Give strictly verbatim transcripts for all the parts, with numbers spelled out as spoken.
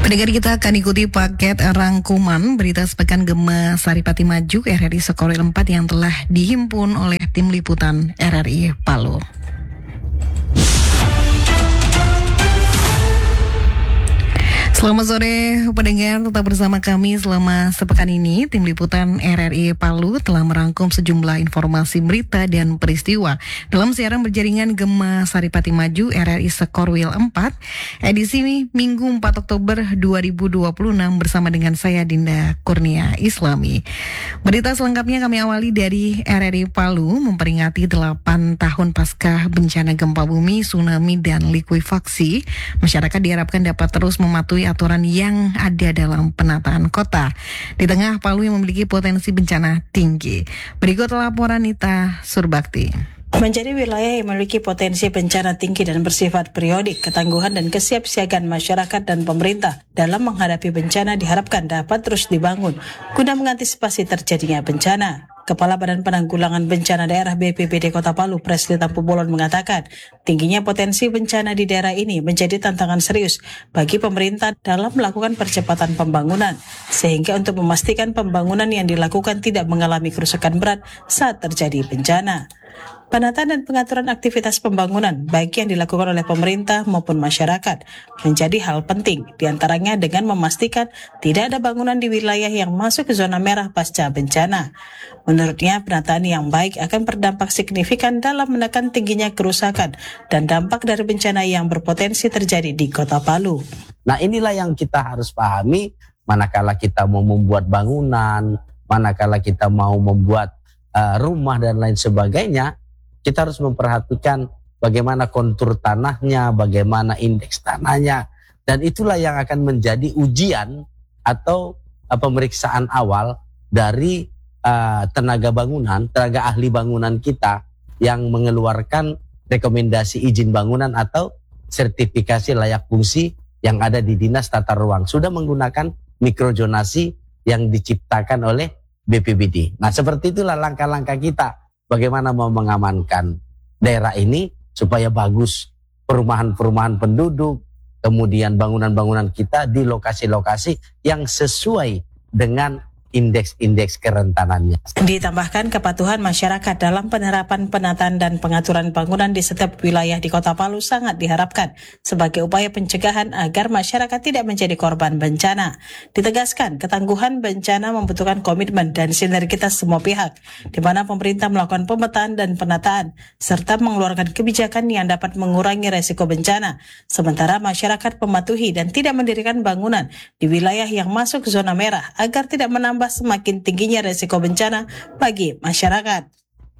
Pendengar, kita akan ikuti paket rangkuman berita sepekan Gema Saripati Maju R R I Sekorwil empat yang telah dihimpun oleh tim liputan R R I Palu. Selamat sore pendengar, tetap bersama kami selama sepekan ini. Tim liputan R R I Palu telah merangkum sejumlah informasi berita dan peristiwa dalam siaran berjaringan Gema Saripati Maju R R I Sekorwil empat edisi Minggu empat Oktober dua ribu dua puluh enam bersama dengan saya Dinda Kurnia Islami. Berita selengkapnya kami awali dari R R I Palu memperingati delapan tahun pasca bencana gempa bumi, tsunami dan likuifaksi. Masyarakat diharapkan dapat terus mematuhi aturan yang ada dalam penataan kota di tengah Palu yang memiliki potensi bencana tinggi. Berikut laporan Nita Surbakti. Menjadi wilayah yang memiliki potensi bencana tinggi dan bersifat periodik, ketangguhan dan kesiapsiagaan masyarakat dan pemerintah dalam menghadapi bencana diharapkan dapat terus dibangun guna mengantisipasi terjadinya bencana. Kepala Badan Penanggulangan Bencana Daerah B P B D Kota Palu, Presli Tampu Bolon mengatakan, tingginya potensi bencana di daerah ini menjadi tantangan serius bagi pemerintah dalam melakukan percepatan pembangunan, sehingga untuk memastikan pembangunan yang dilakukan tidak mengalami kerusakan berat saat terjadi bencana. Penataan dan pengaturan aktivitas pembangunan baik yang dilakukan oleh pemerintah maupun masyarakat menjadi hal penting, diantaranya dengan memastikan tidak ada bangunan di wilayah yang masuk ke zona merah pasca bencana. Menurutnya, penataan yang baik akan berdampak signifikan dalam menekan tingginya kerusakan dan dampak dari bencana yang berpotensi terjadi di Kota Palu. Nah, inilah yang kita harus pahami manakala kita mau membuat bangunan, manakala kita mau membuat uh, rumah dan lain sebagainya. Kita harus memperhatikan bagaimana kontur tanahnya, bagaimana indeks tanahnya, dan itulah yang akan menjadi ujian atau uh, pemeriksaan awal dari uh, tenaga bangunan, tenaga ahli bangunan kita yang mengeluarkan rekomendasi izin bangunan atau sertifikasi layak fungsi yang ada di Dinas Tata Ruang. Sudah menggunakan mikrojonasi yang diciptakan oleh B P B D. Nah, seperti itulah langkah-langkah kita. Bagaimana mau mengamankan daerah ini supaya bagus perumahan-perumahan penduduk, kemudian bangunan-bangunan kita di lokasi-lokasi yang sesuai dengan indeks-indeks kerentanannya. Ditambahkan kepatuhan masyarakat dalam penerapan penataan dan pengaturan bangunan di setiap wilayah di Kota Palu sangat diharapkan sebagai upaya pencegahan agar masyarakat tidak menjadi korban bencana. Ditegaskan, ketangguhan bencana membutuhkan komitmen dan sinergitas semua pihak, di mana pemerintah melakukan pemetaan dan penataan, serta mengeluarkan kebijakan yang dapat mengurangi resiko bencana, sementara masyarakat mematuhi dan tidak mendirikan bangunan di wilayah yang masuk zona merah agar tidak menambah semakin tingginya resiko bencana bagi masyarakat.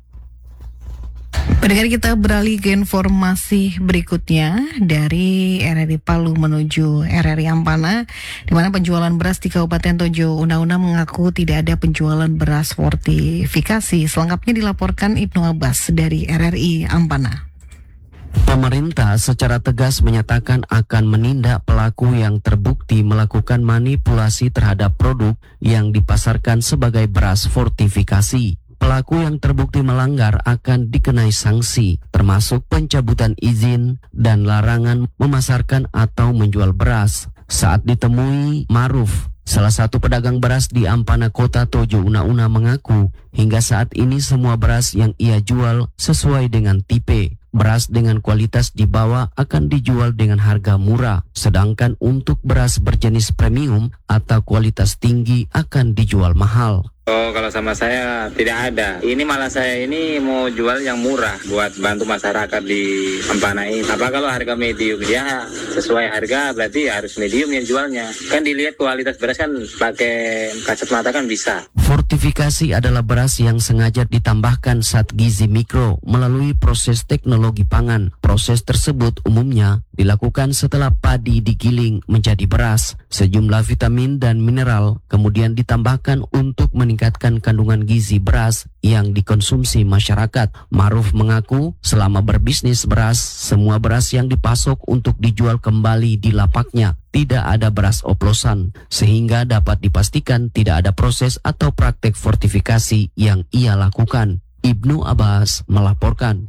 Pendengar, kita beralih ke informasi berikutnya dari R R I Palu menuju R R I Ampana, di mana penjualan beras di Kabupaten Tojo Una-Una mengaku tidak ada penjualan beras fortifikasi. Selengkapnya dilaporkan Ibnu Abbas dari R R I Ampana. Pemerintah secara tegas menyatakan akan menindak pelaku yang terbukti melakukan manipulasi terhadap produk yang dipasarkan sebagai beras fortifikasi. Pelaku yang terbukti melanggar akan dikenai sanksi, termasuk pencabutan izin dan larangan memasarkan atau menjual beras. Saat ditemui Maruf, salah satu pedagang beras di Ampana Kota Tojo Una-Una, mengaku hingga saat ini semua beras yang ia jual sesuai dengan tipe. Beras dengan kualitas di bawah akan dijual dengan harga murah, sedangkan untuk beras berjenis premium atau kualitas tinggi akan dijual mahal. Oh, kalau sama saya tidak ada. Ini malah saya ini mau jual yang murah buat bantu masyarakat di Ampana ini. Apa kalau harga medium? Ya sesuai harga berarti harus medium yang jualnya. Kan dilihat kualitas beras kan pakai kacamata kan bisa. Fortifikasi adalah beras yang sengaja ditambahkan zat gizi mikro melalui proses teknologi pangan. Proses tersebut umumnya dilakukan setelah padi digiling menjadi beras. Sejumlah vitamin dan mineral kemudian ditambahkan untuk meningkatkan kandungan gizi beras yang dikonsumsi masyarakat. Maruf mengaku selama berbisnis beras, semua beras yang dipasok untuk dijual kembali di lapaknya. Tidak ada beras oplosan, sehingga dapat dipastikan tidak ada proses atau praktek fortifikasi yang ia lakukan. Ibnu Abbas melaporkan.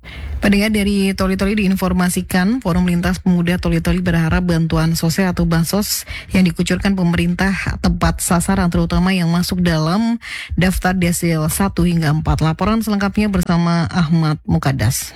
Pendengar dari Toli-Toli diinformasikan, Forum Lintas Pemuda Toli-Toli berharap bantuan sosial atau bansos yang dikucurkan pemerintah tepat sasaran, terutama yang masuk dalam daftar desil satu hingga empat. Laporan selengkapnya bersama Ahmad Mukadas.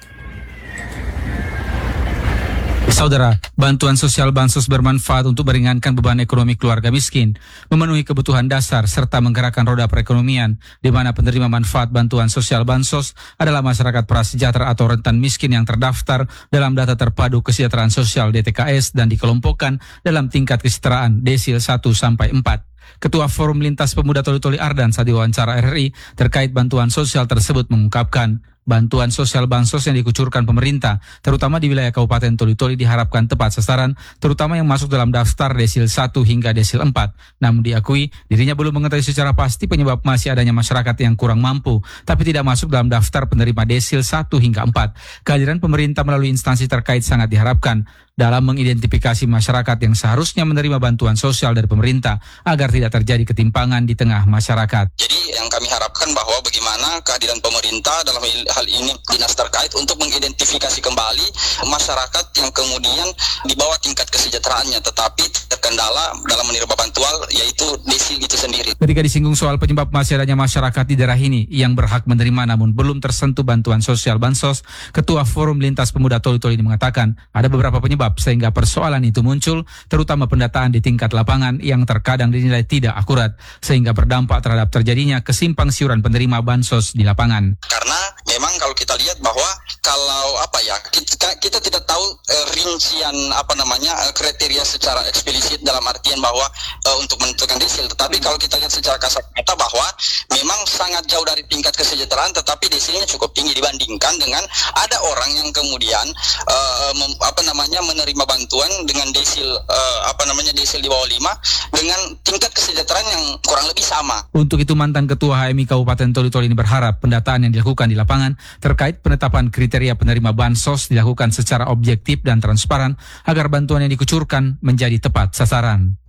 Saudara, bantuan sosial bansos bermanfaat untuk meringankan beban ekonomi keluarga miskin, memenuhi kebutuhan dasar, serta menggerakkan roda perekonomian, di mana penerima manfaat bantuan sosial bansos adalah masyarakat prasejahtera atau rentan miskin yang terdaftar dalam data terpadu kesejahteraan sosial D T K S dan dikelompokkan dalam tingkat kesejahteraan desil satu sampai empat. Ketua Forum Lintas Pemuda Toli-Toli Ardan saat diwawancara R R I terkait bantuan sosial tersebut mengungkapkan, bantuan sosial bansos yang dikucurkan pemerintah, terutama di wilayah Kabupaten Toli-Toli diharapkan tepat sasaran, terutama yang masuk dalam daftar desil satu hingga desil empat. Namun diakui, dirinya belum mengetahui secara pasti penyebab masih adanya masyarakat yang kurang mampu, tapi tidak masuk dalam daftar penerima desil satu hingga empat. Kehadiran pemerintah melalui instansi terkait sangat diharapkan dalam mengidentifikasi masyarakat yang seharusnya menerima bantuan sosial dari pemerintah agar tidak terjadi ketimpangan di tengah masyarakat. Jadi yang kami harapkan bahwa bagaimana kehadiran pemerintah dalam hal ini dinas terkait untuk mengidentifikasi kembali masyarakat yang kemudian di bawah tingkat kesejahteraannya tetapi terkendala dalam menerima bantuan yaitu desil itu sendiri. Ketika disinggung soal penyebab masih adanya masyarakat di daerah ini yang berhak menerima namun belum tersentuh bantuan sosial bansos, Ketua Forum Lintas Pemuda Toli-Toli ini mengatakan ada beberapa penyebab sehingga persoalan itu muncul, terutama pendataan di tingkat lapangan yang terkadang dinilai tidak akurat sehingga berdampak terhadap terjadinya kesimpang siuran penerima bansos di lapangan. Karena memang kalau kita lihat bahwa kalau apa ya kita, kita tidak tahu eh, rincian apa namanya eh, kriteria secara eksplisit dalam artian bahwa eh, untuk menentukan desil, tetapi kalau kita lihat secara kasat mata bahwa memang sangat jauh dari tingkat kesejahteraan tetapi desilnya cukup tinggi dibandingkan dengan ada orang yang kemudian eh, mem, apa namanya menerima bantuan dengan desil uh, apa namanya desil di bawah lima dengan tingkat kesejahteraan yang kurang lebih sama. Untuk itu mantan Ketua H M I Kabupaten Toli-Toli ini berharap pendataan yang dilakukan di lapangan terkait penetapan kriteria penerima bansos dilakukan secara objektif dan transparan agar bantuan yang dikucurkan menjadi tepat sasaran.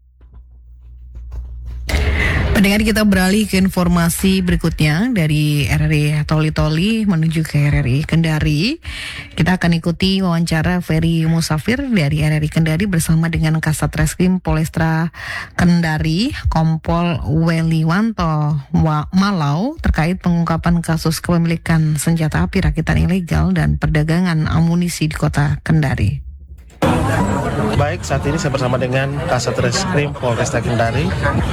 Pendengar, kita beralih ke informasi berikutnya dari R R I Toli-Toli menuju ke R R I Kendari. Kita akan ikuti wawancara Ferry Musafir dari R R I Kendari bersama dengan Kasat Reskrim Polresta Kendari, Kompol Weliwanto Malau terkait pengungkapan kasus kepemilikan senjata api rakitan ilegal dan perdagangan amunisi di Kota Kendari. Baik, saat ini saya bersama dengan Kasat Reskrim Polresta Kendari,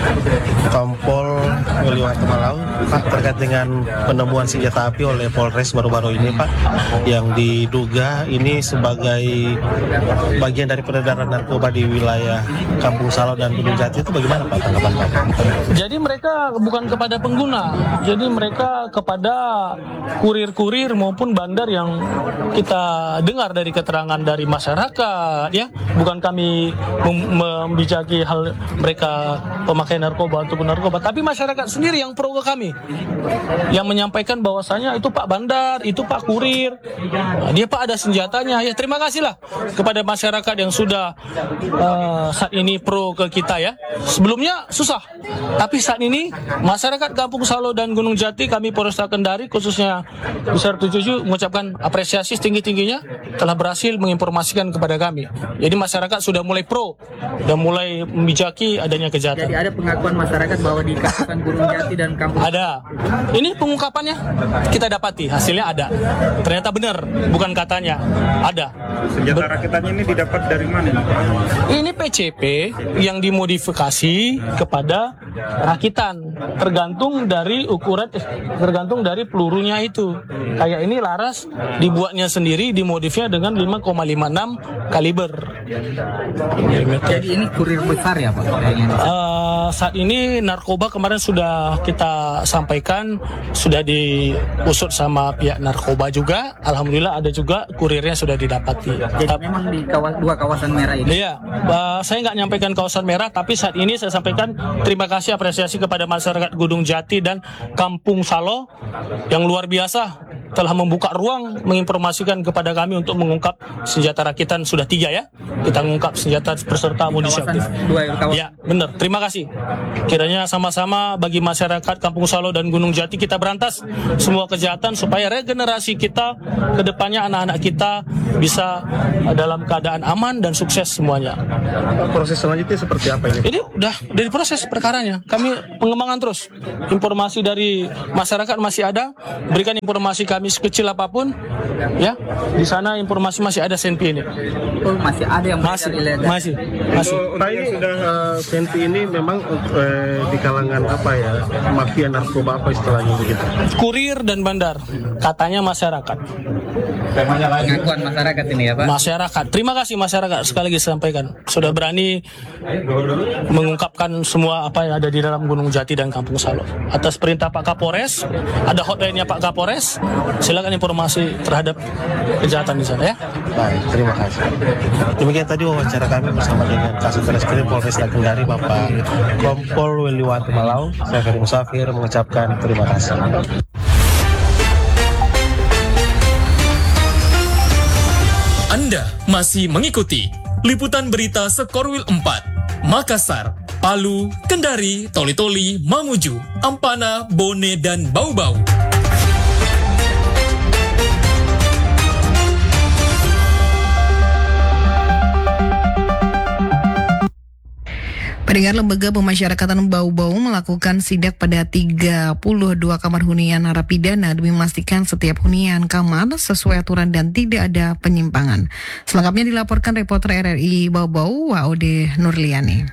Kompol Weliwanto Malau, Pak, terkait dengan penemuan senjata api oleh Polres baru-baru ini, Pak, yang diduga ini sebagai bagian dari peredaran narkoba di wilayah Kampung Salo dan Gunung Jati, itu bagaimana, Pak, tanggapan Pak? Jadi mereka bukan kepada pengguna, jadi mereka kepada kurir-kurir maupun bandar yang kita dengar dari keterangan dari masyarakat, ya, bukan kami mem- membijaki hal mereka pemakai narkoba ataupun narkoba, tapi masyarakat sendiri yang pro ke kami, yang menyampaikan bahwasanya itu Pak bandar, itu Pak kurir, nah, dia Pak ada senjatanya. Ya terima kasihlah kepada masyarakat yang sudah uh, saat ini pro ke kita, ya. Sebelumnya susah, tapi saat ini masyarakat Kampung Salo dan Gunung Jati, kami Polresta Kendari khususnya Besar tujuh mengucapkan apresiasi setinggi-tingginya telah berhasil menginformasikan kepada kami. Jadi masyarakat sudah mulai pro dan mulai membijaki adanya kejahatan. Jadi ada pengakuan masyarakat bahwa di kawasan Gunung Jati dan Kampung ada. Ini pengungkapannya kita dapati, hasilnya ada. Ternyata benar, bukan katanya. Ada. Senjata rakitannya ini didapat dari mana? Ini P C P yang dimodifikasi kepada rakitan, tergantung dari ukuran, eh, tergantung dari pelurunya itu. Kayak ini laras dibuatnya sendiri, dimodifnya dengan lima koma lima enam kaliber. Jadi ini kurir besar ya Pak? Uh, saat ini narkoba kemarin sudah kita sampaikan, sudah diusut sama pihak narkoba juga. Alhamdulillah ada juga kurirnya sudah didapati. Jadi Ta- memang di kawas, dua kawasan merah ini? Iya, uh, saya nggak nyampaikan kawasan merah, tapi saat ini saya sampaikan terima kasih apresiasi kepada masyarakat Gunung Jati dan Kampung Salo yang luar biasa telah membuka ruang menginformasikan kepada kami untuk mengungkap senjata rakitan sudah tiga, ya. kita ngungkap senjata beserta amunisi aktif. Ya, benar. Terima kasih. Kiranya sama-sama bagi masyarakat Kampung Salo dan Gunung Jati kita berantas semua kejahatan supaya regenerasi kita ke depannya, anak-anak kita bisa dalam keadaan aman dan sukses semuanya. Proses selanjutnya seperti apa ini? Ini udah dari proses perkaranya. Kami pengembangan terus. Informasi dari masyarakat masih ada. Berikan informasi kami sekecil apapun. Ya, di sana informasi masih ada Senpi ini. Oh, masih ada yang masih, masih, masih. Untuk ini sudah uh, Senpi ini memang uh, di kalangan apa ya, mafia narkoba apa istilahnya begitu? Kurir dan bandar, katanya masyarakat. Pengakuan masyarakat ini ya Pak? Masyarakat, terima kasih masyarakat sekali lagi sampaikan sudah berani mengungkapkan semua apa yang ada di dalam Gunung Jati dan Kampung Salo. Atas perintah Pak Kapolres, ada hotline-nya Pak Kapolres. Silakan informasi terhadap kejahatan di sana ya. Baik, terima kasih. Demikian tadi wawancara kami bersama dengan Kasat Reskrim Polresta Kendari Bapak Kompol Weliwati Malau. Saya Ferry Musafir mengucapkan terima kasih. Anda masih mengikuti liputan berita Sekorwil empat, Makassar, Palu, Kendari, Toli-Toli, Mamuju, Ampana, Bone, dan Bau-Bau. Pendengar, Lembaga Pemasyarakatan Bau-Bau melakukan sidak pada tiga puluh dua kamar hunian narapidana demi memastikan setiap hunian kamar sesuai aturan dan tidak ada penyimpangan. Selengkapnya dilaporkan reporter R R I Bau-Bau, Waode Nurliani.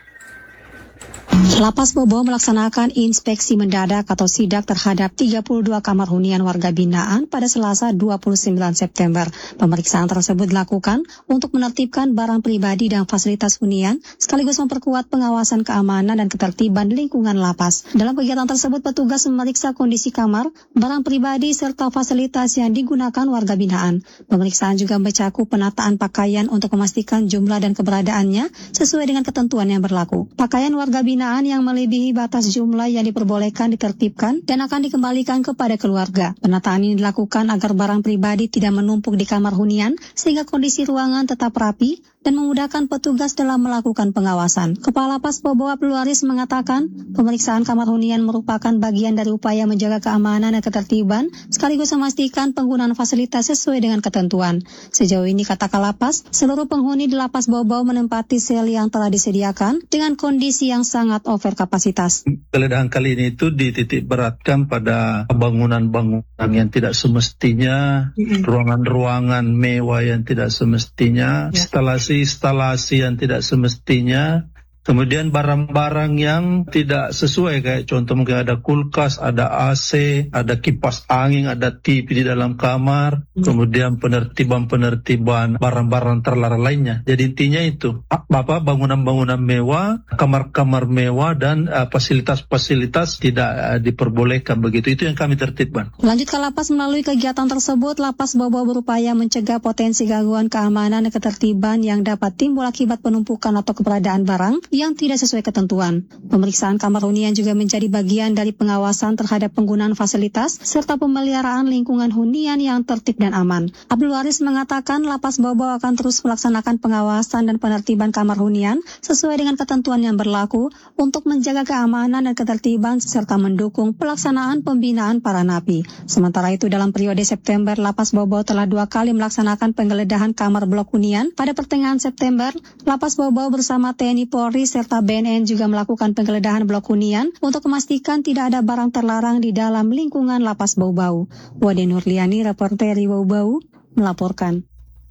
Lapas Bau-Bau melaksanakan inspeksi mendadak atau sidak terhadap tiga puluh dua kamar hunian warga binaan pada Selasa dua puluh sembilan September. Pemeriksaan tersebut dilakukan untuk menertibkan barang pribadi dan fasilitas hunian, sekaligus memperkuat pengawasan keamanan dan ketertiban lingkungan lapas. Dalam kegiatan tersebut, petugas memeriksa kondisi kamar, barang pribadi, serta fasilitas yang digunakan warga binaan. Pemeriksaan juga mencakup penataan pakaian untuk memastikan jumlah dan keberadaannya sesuai dengan ketentuan yang berlaku. Pakaian warga binaan yang melebihi batas jumlah yang diperbolehkan ditertibkan dan akan dikembalikan kepada keluarga. Penataan ini dilakukan agar barang pribadi tidak menumpuk di kamar hunian sehingga kondisi ruangan tetap rapi dan memudahkan petugas dalam melakukan pengawasan. Kepala Lapas Bau-Bau Abdul Waris mengatakan, pemeriksaan kamar hunian merupakan bagian dari upaya menjaga keamanan dan ketertiban, sekaligus memastikan penggunaan fasilitas sesuai dengan ketentuan. Sejauh ini, kata Kalapas, seluruh penghuni di Lapas Bau-Bau menempati sel yang telah disediakan dengan kondisi yang sangat over kapasitas. Geledahan kali ini itu dititik beratkan pada bangunan-bangunan yang tidak semestinya, ruangan-ruangan mewah yang tidak semestinya, ya. instalasi-instalasi yang tidak semestinya, kemudian barang-barang yang tidak sesuai, kayak contoh mungkin ada kulkas, ada A C, ada kipas angin, ada T V di dalam kamar, hmm. kemudian penertiban-penertiban barang-barang terlarang lainnya. Jadi intinya itu, apa bangunan-bangunan mewah, kamar-kamar mewah, dan uh, fasilitas-fasilitas tidak uh, diperbolehkan begitu. Itu yang kami tertibkan. Lanjut ke Lapas, melalui kegiatan tersebut, Lapas Bau-Bau berupaya mencegah potensi gangguan keamanan dan ketertiban yang dapat timbul akibat penumpukan atau keberadaan barang yang tidak sesuai ketentuan. Pemeriksaan kamar hunian juga menjadi bagian dari pengawasan terhadap penggunaan fasilitas serta pemeliharaan lingkungan hunian yang tertib dan aman. Abdul Waris mengatakan Lapas Bau-Bau akan terus melaksanakan pengawasan dan penertiban kamar hunian sesuai dengan ketentuan yang berlaku untuk menjaga keamanan dan ketertiban serta mendukung pelaksanaan pembinaan para napi. Sementara itu, dalam periode September, Lapas Bau-Bau telah dua kali melaksanakan penggeledahan kamar blok hunian. Pada pertengahan September, Lapas Bau-Bau bersama T N I Polri serta B N N juga melakukan penggeledahan blok hunian untuk memastikan tidak ada barang terlarang di dalam lingkungan Lapas Bau-Bau. Wade Nurliani, reporter Bau-Bau, melaporkan.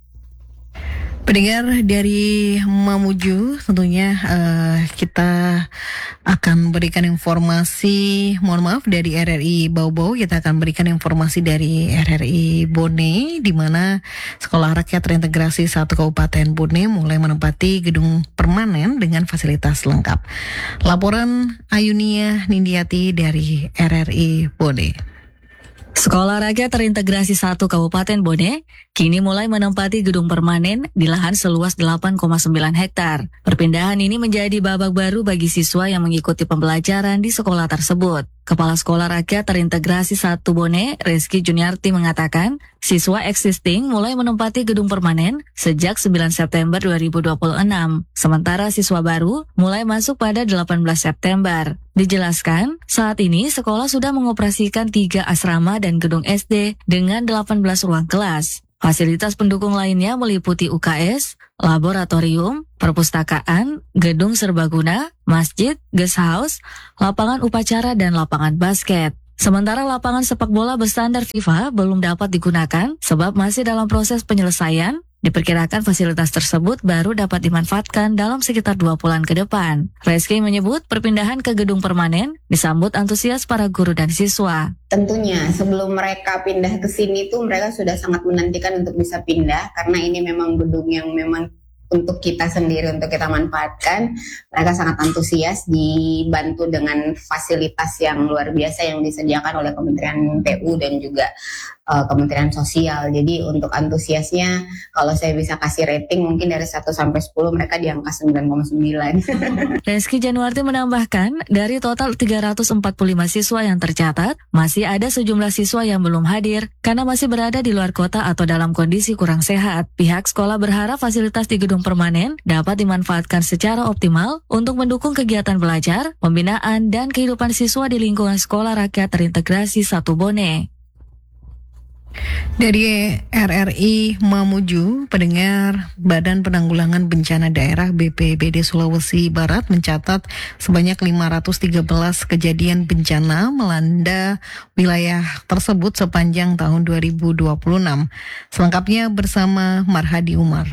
Pendengar, dari Mamuju tentunya uh, kita akan berikan informasi, mohon maaf, dari R R I Bau-Bau. Kita akan berikan informasi dari R R I Bone, di mana Sekolah Rakyat Terintegrasi satu Kabupaten Bone mulai menempati gedung permanen dengan fasilitas lengkap. Laporan Ayunia Nindiati dari R R I Bone. Sekolah Rakyat Terintegrasi satu Kabupaten Bone kini mulai menempati gedung permanen di lahan seluas delapan koma sembilan hektar. Perpindahan ini menjadi babak baru bagi siswa yang mengikuti pembelajaran di sekolah tersebut. Kepala Sekolah Rakyat Terintegrasi satu Bone, Reski Juniarti mengatakan, siswa existing mulai menempati gedung permanen sejak sembilan September dua ribu dua puluh enam, sementara siswa baru mulai masuk pada delapan belas September. Dijelaskan, saat ini sekolah sudah mengoperasikan tiga asrama dan gedung S D dengan delapan belas ruang kelas. Fasilitas pendukung lainnya meliputi U K S, laboratorium, perpustakaan, gedung serbaguna, masjid, guest house, lapangan upacara, dan lapangan basket. Sementara lapangan sepak bola berstandar FIFA belum dapat digunakan sebab masih dalam proses penyelesaian. Diperkirakan fasilitas tersebut baru dapat dimanfaatkan dalam sekitar dua bulan ke depan. Reski menyebut perpindahan ke gedung permanen disambut antusias para guru dan siswa. Tentunya sebelum mereka pindah ke sini tuh mereka sudah sangat menantikan untuk bisa pindah karena ini memang gedung yang memang untuk kita sendiri, untuk kita manfaatkan. Mereka sangat antusias, dibantu dengan fasilitas yang luar biasa yang disediakan oleh Kementerian P U dan juga uh, Kementerian Sosial. Jadi untuk antusiasnya, kalau saya bisa kasih rating mungkin dari satu sampai sepuluh, mereka di angka sembilan koma sembilan. Reski Januarti menambahkan, dari total tiga ratus empat puluh lima siswa yang tercatat, masih ada sejumlah siswa yang belum hadir karena masih berada di luar kota atau dalam kondisi kurang sehat. Pihak sekolah berharap fasilitas di gedung permanen dapat dimanfaatkan secara optimal untuk mendukung kegiatan belajar, pembinaan, dan kehidupan siswa di lingkungan Sekolah Rakyat Terintegrasi satu Bone. Dari R R I Mamuju, pendengar, Badan Penanggulangan Bencana Daerah B P B D Sulawesi Barat mencatat sebanyak lima ratus tiga belas kejadian bencana melanda wilayah tersebut sepanjang tahun dua ribu dua puluh enam. Selengkapnya bersama Marhadi Umar.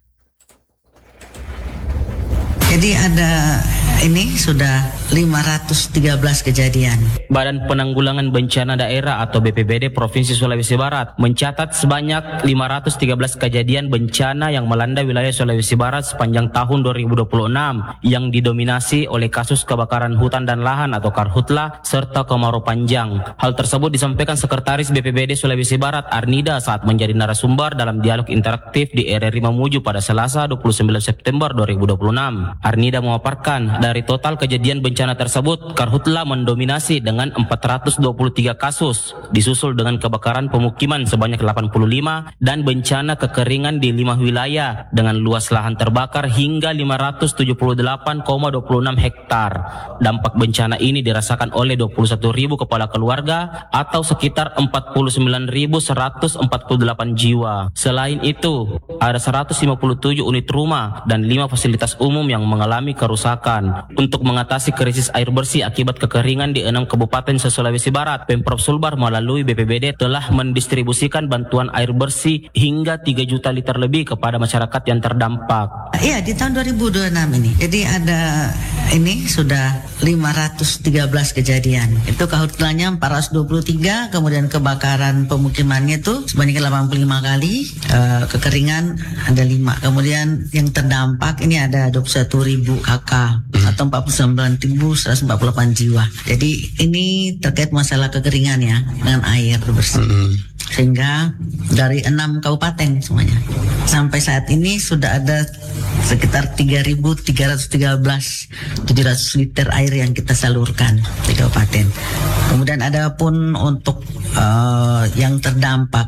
Jadi ada ini sudah lima ratus tiga belas kejadian. Badan Penanggulangan Bencana Daerah atau B P B D Provinsi Sulawesi Barat mencatat sebanyak lima ratus tiga belas kejadian bencana yang melanda wilayah Sulawesi Barat sepanjang tahun dua ribu dua puluh enam yang didominasi oleh kasus kebakaran hutan dan lahan atau Karhutla serta kemarau panjang. Hal tersebut disampaikan Sekretaris B P B D Sulawesi Barat Arnida saat menjadi narasumber dalam dialog interaktif di R R I Mamuju pada Selasa dua puluh sembilan September dua ribu dua puluh enam. Arnida memaparkan dari total kejadian bencana tersebut, Karhutla mendominasi dengan empat ratus dua puluh tiga kasus, disusul dengan kebakaran pemukiman sebanyak delapan puluh lima dan bencana kekeringan di lima wilayah dengan luas lahan terbakar hingga lima ratus tujuh puluh delapan koma dua puluh enam hektar. Dampak bencana ini dirasakan oleh dua puluh satu ribu kepala keluarga atau sekitar empat puluh sembilan ribu seratus empat puluh delapan jiwa. Selain itu, ada seratus lima puluh tujuh unit rumah dan lima fasilitas umum yang mengalami kerusakan. Untuk mengatasi krisis air bersih akibat kekeringan di enam kabupaten se-Sulawesi Barat, Pemprov Sulbar melalui B P B D telah mendistribusikan bantuan air bersih hingga tiga juta liter lebih kepada masyarakat yang terdampak. Iya, di tahun dua ribu dua puluh enam ini. Jadi ada ini sudah lima ratus tiga belas kejadian. Itu Karhutlanya empat ratus dua puluh tiga, kemudian kebakaran pemukimannya itu sebanyak delapan puluh lima kali, uh, kekeringan ada lima. Kemudian yang terdampak ini ada dua puluh satu ribu kakak atau empat puluh sembilan ribu seratus empat puluh delapan jiwa. Jadi ini terkait masalah kekeringan ya dengan air bersih. Mm-hmm. Sehingga dari enam kabupaten semuanya. Sampai saat ini sudah ada sekitar tiga ribu tiga ratus tiga belas tujuh ratus liter air yang kita salurkan di kabupaten. Kemudian ada pun untuk uh, yang terdampak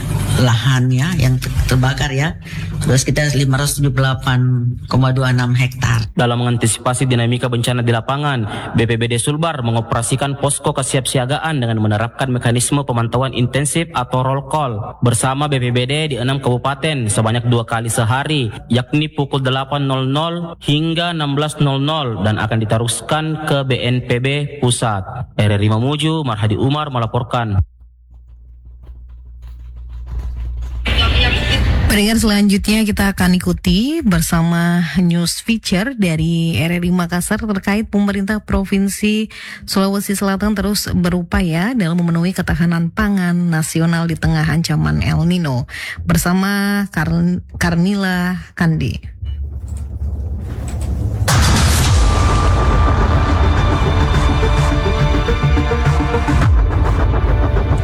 lahannya yang terbakar ya sudah sekitar lima ratus tujuh puluh delapan koma dua puluh enam hektar. Dalam mengantisipasi dinamika bencana di lapangan, B P B D Sulbar mengoperasikan posko kesiapsiagaan dengan menerapkan mekanisme pemantauan intensif atau roll call bersama B P B D di enam kabupaten sebanyak dua kali sehari, yakni pukul delapan nol nol hingga enam belas nol nol dan akan diteruskan ke B N P B Pusat. R R I Mamuju, Marhadi Umar melaporkan. Pendengar, selanjutnya kita akan ikuti bersama news feature dari R R I Makassar terkait pemerintah Provinsi Sulawesi Selatan terus berupaya dalam memenuhi ketahanan pangan nasional di tengah ancaman El Nino. Bersama Kar- Karnila Kandi.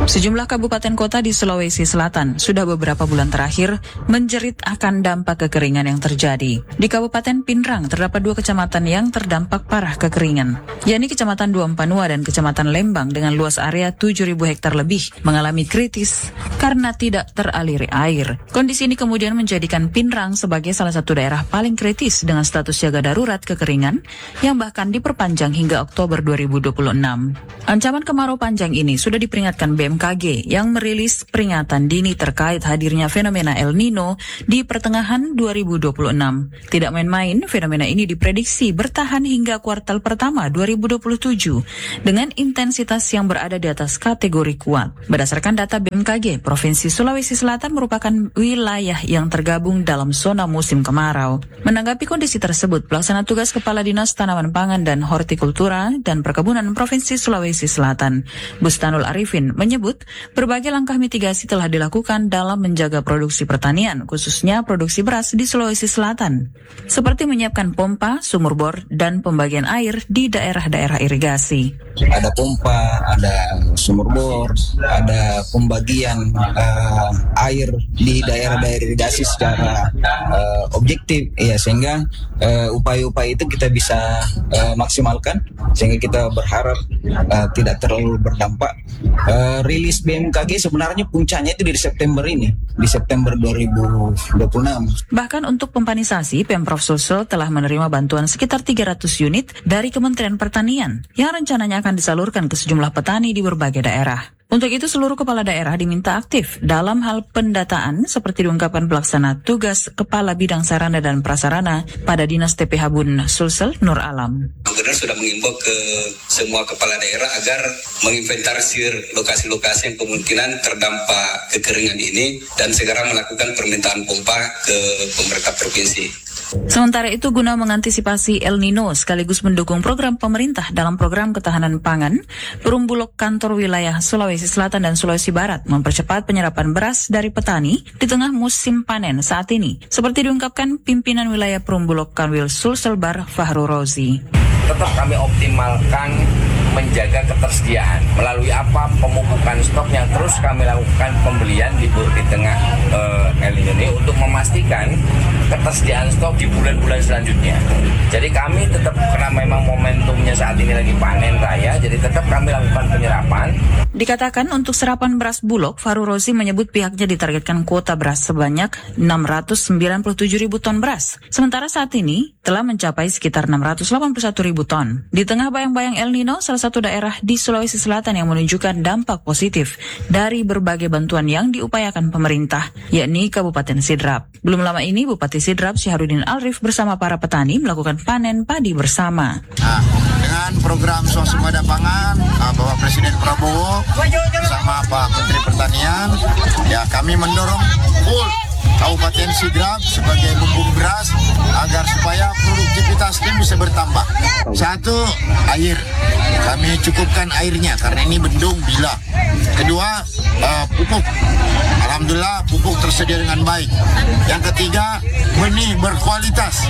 Sejumlah kabupaten kota di Sulawesi Selatan sudah beberapa bulan terakhir menjerit akan dampak kekeringan yang terjadi. Di Kabupaten Pindrang terdapat dua kecamatan yang terdampak parah kekeringan, yakni Kecamatan Duampanua dan Kecamatan Lembang dengan luas area tujuh ribu hektar lebih mengalami kritis karena tidak teraliri air. Kondisi ini kemudian menjadikan Pindrang sebagai salah satu daerah paling kritis dengan status siaga darurat kekeringan yang bahkan diperpanjang hingga Oktober dua ribu dua puluh enam. Ancaman kemarau panjang ini sudah diperingatkan B M K G yang merilis peringatan dini terkait hadirnya fenomena El Nino di pertengahan dua ribu dua puluh enam. Tidak main-main, fenomena ini diprediksi bertahan hingga kuartal pertama dua ribu dua puluh tujuh dengan intensitas yang berada di atas kategori kuat. Berdasarkan data B M K G, Provinsi Sulawesi Selatan merupakan wilayah yang tergabung dalam zona musim kemarau. Menanggapi kondisi tersebut, Pelaksana Tugas Kepala Dinas Tanaman Pangan dan Hortikultura dan Perkebunan Provinsi Sulawesi Selatan, Bustanul Arifin, menyebut berbagai langkah mitigasi telah dilakukan dalam menjaga produksi pertanian, khususnya produksi beras di Sulawesi Selatan, seperti menyiapkan pompa, sumur bor, dan pembagian air di daerah-daerah irigasi. Ada pompa, ada sumur bor, ada pembagian uh, air di daerah-daerah irigasi secara uh, objektif, ya, sehingga uh, upaya-upaya itu kita bisa uh, maksimalkan, sehingga kita berharap uh, tidak terlalu berdampak. Uh, rilis B M K G sebenarnya puncaknya itu di September ini, di September dua ribu dua puluh enam. Bahkan untuk pempanisasi, Pemprov Sulsel telah menerima bantuan sekitar tiga ratus unit dari Kementerian Pertanian yang rencananya akan disalurkan ke sejumlah petani di berbagai daerah. Untuk itu, seluruh kepala daerah diminta aktif dalam hal pendataan seperti diungkapkan Pelaksana Tugas Kepala Bidang Sarana dan Prasarana pada Dinas T P H Bun Sulsel, Nur Alam. Gubernur sudah mengimbau ke semua kepala daerah agar menginventarisir lokasi-lokasi yang kemungkinan terdampak kekeringan ini dan segera melakukan permintaan pompa ke pemerintah provinsi. Sementara itu, guna mengantisipasi El Nino sekaligus mendukung program pemerintah dalam program ketahanan pangan, Perum Bulog Kantor Wilayah Sulawesi Selatan dan Sulawesi Barat mempercepat penyerapan beras dari petani di tengah musim panen saat ini, seperti diungkapkan pimpinan wilayah Perum Bulog Kanwil Sulselbar Fahru Rozi. Tetap kami optimalkan menjaga ketersediaan melalui apa pemupukan stok yang terus kami lakukan pembelian di, di tengah uh, El Nino ini untuk memastikan ketersediaan stok di bulan-bulan selanjutnya. Jadi kami tetap, karena memang momentumnya saat ini lagi panen raya, jadi tetap kami lakukan penyerapan. Dikatakan untuk serapan beras Bulog, Fahru Rozi menyebut pihaknya ditargetkan kuota beras sebanyak enam ratus sembilan puluh tujuh ribu ton beras. Sementara saat ini telah mencapai sekitar enam ratus delapan puluh satu ribu ton. Di tengah bayang-bayang El Nino, salah satu daerah di Sulawesi Selatan yang menunjukkan dampak positif dari berbagai bantuan yang diupayakan pemerintah, yakni Kabupaten Sidrap. Belum lama ini, Bupati Sidrap Syahrudin Alrif bersama para petani melakukan panen padi bersama. Nah, dengan program swasembada pangan uh, Bapak Presiden Prabowo bersama Pak Menteri Pertanian, ya kami mendorong full Kabupaten Sidrap sebagai lumbung beras agar supaya produktivitasnya bisa bertambah. Satu, air. Kami cukupkan airnya karena ini bendung bila. Kedua, uh, pupuk. Alhamdulillah pupuk tersedia dengan baik. Yang ketiga, benih berkualitas.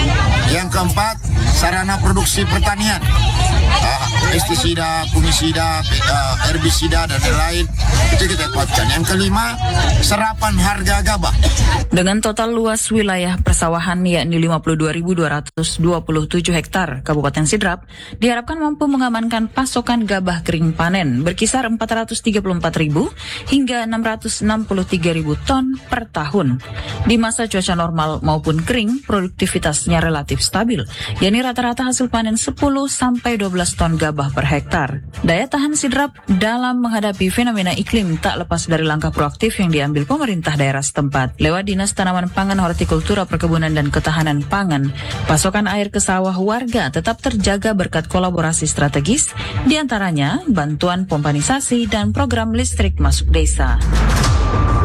Yang keempat, sarana produksi pertanian. Uh, pestisida, fungisida, uh, herbisida dan lain-lain itu kita kuatkan. Yang kelima, serapan harga gabah. Dengan total luas wilayah persawahan yakni lima puluh dua ribu dua ratus dua puluh tujuh hektar, Kabupaten Sidrap diharapkan mampu mengamankan pasokan gabah kering panen berkisar empat ratus tiga puluh empat ribu hingga enam ratus enam puluh tiga ribu ton per tahun. Di masa cuaca normal maupun kering, produktivitasnya relatif stabil, yakni rata-rata hasil panen sepuluh sampai dua belas ton gabah per hektar. Daya tahan Sidrap dalam menghadapi fenomena iklim tak lepas dari langkah proaktif yang diambil pemerintah daerah setempat. Lewat Dinas Tanaman Pangan, Hortikultura, Perkebunan, dan Ketahanan Pangan, pasokan air ke sawah warga tetap terjaga berkat kolaborasi strategis, diantaranya bantuan pompanisasi dan program listrik masuk desa.